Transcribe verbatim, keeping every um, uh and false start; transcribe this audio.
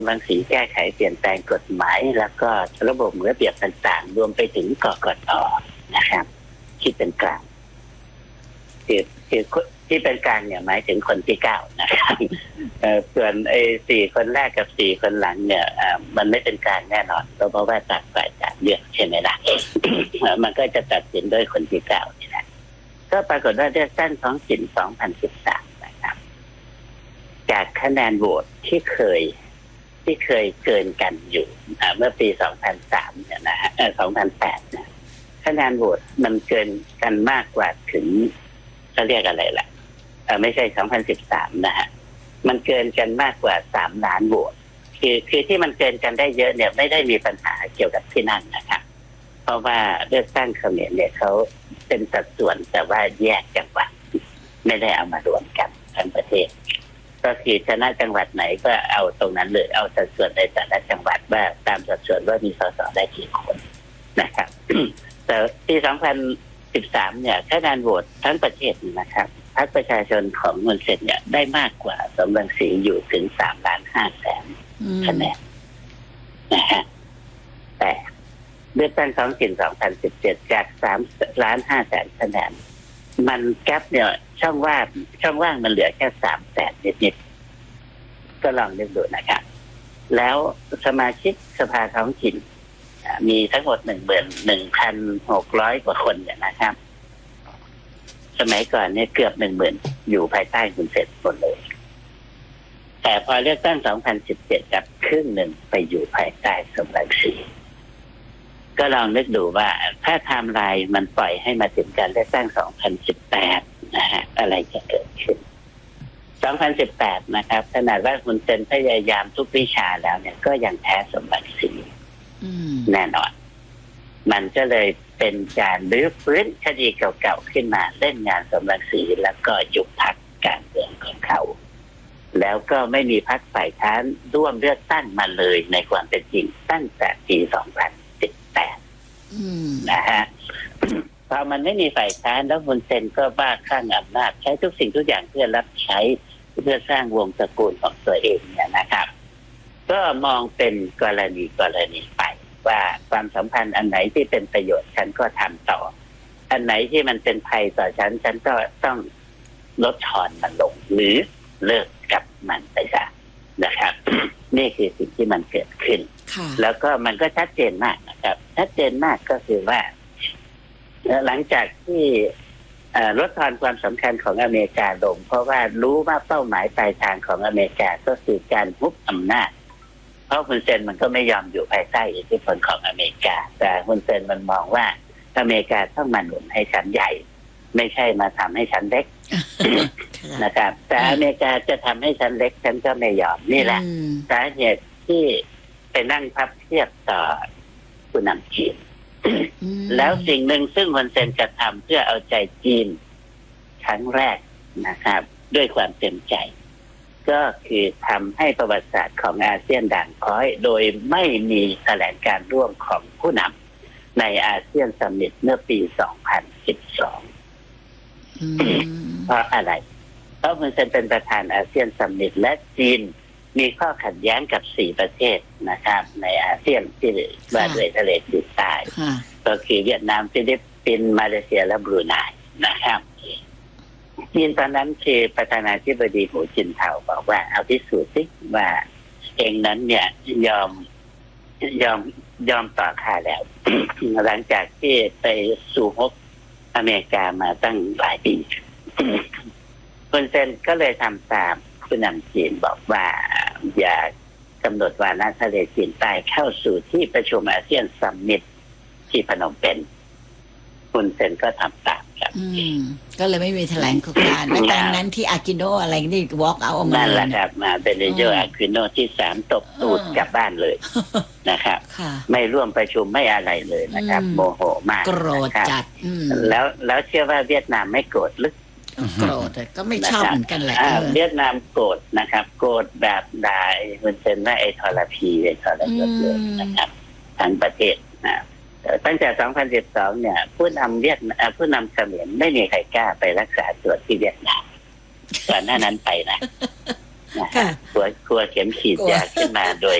รังสีแก้ไขเปลี่ยนแปลงกฎหมายแล้วก็ระบบระเบียบต่างๆรวมไปถึงกกต.นะครับที่เป็นกลางคือคือที่เป็นกลางเนี่ยหมายถึงคนที่เก้านะครับส่วนไอ้สี่คนแรกกับสี่คนหลังเนี่ยมันไม่เป็นกลางแน่นอนเพราะว่าต่างฝ่ายต่างเลือกใช่ไหมล่ะ มันก็จะตัดสินด้วยคนที่เก้านี่แหละก็ปรากฏว่าเลือกตั้งท้องถิ่นสองพันสิบสามนะครับจากคะแนนโหวตที่เคยที่เคยเกินกันอยู่เมื่อปีสองพันสามเนี่ยนะฮะเออสองพันแปดเนี่ยคะแนนโหวตมันเกินกันมากกว่าถึงเขาเรียกอะไรล่ะเออไม่ใช่สองพันสิบสามนะฮะมันเกินกันมากกว่าสามล้านโหวตคือคือที่มันเกินกันได้เยอะเนี่ยไม่ได้มีปัญหาเกี่ยวกับที่นั่นนะครับเพราะว่าเลือกตั้งเขมรเนี่ยเขาเป็นสัดส่วนแต่ว่าแยกจังหวัดไม่ได้เอามารวมกันทั้งประเทศก็คือชนะจังหวัดไหนก็เอาตรงนั้นเลยเอาสัดส่วนในแต่ละจังหวัดว่าตามสัดส่วนว่ามีสสได้กี่คนนะครับ แต่ปีสองพันสิบสามเนี่ยคะแนนโหวตทั้งประเทศนะครับพรรคประชาชนของฮุนเซนเนี่ยได้มากกว่าสมรังสีอยู่ถึงสามล้านห้าแสนคะแนนนะฮะแต่เลือกตั้งท้องถิ่นสองพันสิบเจ็ดจากสามล้านห้าแสนคะแนนมันแก๊ปเนี่ยช่องว่างช่องว่างมันเหลือแค่สามแสนนิดๆก็ลองนึกดูนะครับแล้วสมาชิกสภาท้องถิ่นมีทั้งหมดหนึ่งหมื่นหนึ่งพันหกร้อยกว่าคนเนี่ยนะครับสมัยก่อนเนี่ยเกือบหนึ่งหมื่นอยู่ภายใต้ฮุนเซนหมดเลยแต่พอเลือกตั้งสองพันสิบเจ็ดกับครึ่งหนึ่งไปอยู่ภายใต้สมรังสีก็ลองนึกดูว่าถ้าไทม์ไลน์มันปล่อยให้มาถึงการเลือกตั้งสองพันสิบแปดนะฮะอะไรจะเกิดขึ้นสองพันสิบแปดนะครับขนาดว่าฮุนเซนพยายามทุกวิชาแล้วเนี่ยก็ยังแพ้สมรังสีแน่นอนมันก็เลยเป็นการรื้อฟื้นคดีเก่าๆขึ้นมาเล่นงานสมรังสีแล้วก็ยุบพรรคการเมืองของเขาแล้วก็ไม่มีพรรคฝ่ายค้านร่วมเลือกตั้งมาเลยในความเป็นจริงตั้งแต่ปีสองพันสิบแปดนะฮะ พอมันไม่มีฝ่ายค้านแล้วฮุนเซนก็บ้าคลั่งอำนาจใช้ทุกสิ่งทุกอย่างเพื่อรับใช้เพื่อสร้างวงตระกูลของตัวเองเนี่ยนะครับก็มองเป็นกรณีกรณีไปว่าความสัมพันธ์อันไหนที่เป็นประโยชน์ฉันก็ทำต่ออันไหนที่มันเป็นภัยต่อฉันฉันก็ต้องลดทอนมันลงหรือเลิกกับมันไปซะนะครับ นี่คือสิ่งที่มันเกิดขึ้นแล้วก็มันก็ชัดเจนมากนะครับชัดเจนมากก็คือว่าหลังจากที่ลดทอนความสำคัญของอเมริกาลงเพราะว่ารู้ว่าเป้าหมายปลายทางของอเมริกาก็คือการฮุบอำนาจเพราะฮุนเซนมันก็ไม่ยอมอยู่ภายใต้อิทธิพลของอเมริกาแต่ฮุนเซนมันมองว่าอเมริกาต้องมาหนุนให้ฉันใหญ่ไม่ใช่มาทำให้ฉันเล็ก นะครับแต่อเมริกาจะทำให้ฉันเล็กฉันก็ไม่ยอมนี่แหละสาเหตุที่ไปนั่งพับเทียบต่อผู้นำจีนแล้วสิ่งหนึ่งซึ่งฮุนเซนจะทำเพื่อเอาใจจีนครั้งแรกนะครับด้วยความเต็มใจก็คือทำให้ประวัติศาสตร์ของอาเซียนด่างพร้อยโดยไม่มีแถลงการร่วมของผู้นำในอาเซียนซัมมิตเมื่อปีสองพันสิบสองเพราะอะไรเพราะฮุนเซนเป็นประธานอาเซียนซัมมิตและจีนมีข้อขัดแย้งกับสี่ประเทศนะครับในอาเซียนที่ว่าด้วยทะเลจีนใต้ก็คือเวียดนามฟิลิปปินส์มาเลเซียและบรูไนนะครับจีนตอนนั้นคือประธานาธิบดีหูจินเถาบอกว่าเอาพิสูจน์สิว่าเองนั้นเนี่ยยอมยอมยอมต่อค่าแล้ว หลังจากที่ไปสู่ฮบอเมริกามาตั้งหลายปีฮุนเซนก็เลยทำตามผู้นำจีนบอกว่าอย่ากำหนดวาระทะเลจีนใต้เข้าสู่ที่ประชุมอาเซียนซัมมิตที่พนมเปญฮุนเซนก็ทำตามครับก็เลยไม่มีแถลงการและตอนนั้นที่อากิโนอะไรนี่วอล์กเอาออกมานั่นแหละครับมาเป็นเยออากิโนที่สามตบตูดกลับบ้านเลยนะครับไม่ร่วมประชุมไม่อะไรเลยนะครับโมโหมากโกรธจัดแล้วแล้วเชื่อว่าเวียดนามไม่โกรธลึกโกรธก็ไม่ชอบเหมือนกันแหละเวียดนามโกรธนะครับโกรธแบบด่าฮุนเซนว่าไอ้ทรพีไอ้ทรยศเลยนะครับทั้งประเทศนะตั้งแต่สองพันสิบสองเนี่ยผู้นำเวียดผู้นำเขมรไม่มีใครกล้าไปรักษาตัวที่เวียดนามก่อนหน้านั้นไปนะนะค่ะกลัวกลัวเข็มฉีดกลัวยาขึ้นมาโดย